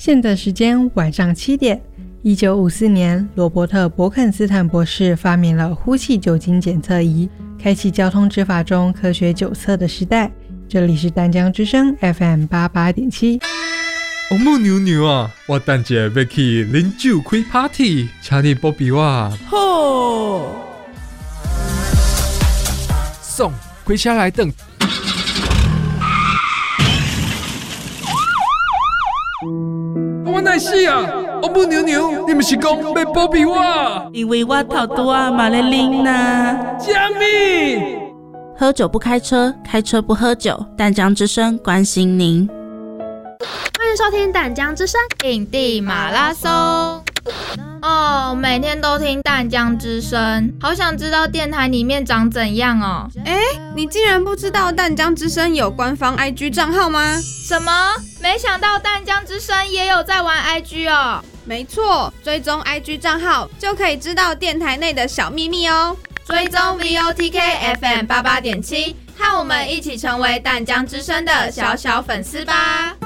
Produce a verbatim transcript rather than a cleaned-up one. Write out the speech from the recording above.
现在时间晚上七点。一九五四年，罗伯特·伯肯斯坦博士发明了呼气酒精检测仪，开启交通执法中科学酒测的时代。这里是淡江之声 F M 八十八点七。 王母娘娘啊，我等下要去啉酒开 party， 请你保庇我。 好， 送开车来等。我哪是啊？王母娘娘，你不是讲要保庇我？ 因为我头拄仔嘛咧啉呐。 什么？ 喝酒不开车，开车不喝酒。淡江之声关心您。 欢迎收听淡江之声影帝马拉松。哦，每天都听淡江之声，好想知道电台里面长怎样哦。 哎，你竟然不知道淡江之声有官方 I G 账号吗？ 什么？没想到淡江之声也有在玩 I G 哦。 没错，追踪 I G 账号就可以知道电台内的小秘密哦。 追踪 V O T K F M 八十八点七，和我们一起成为淡江之声的小小粉丝吧。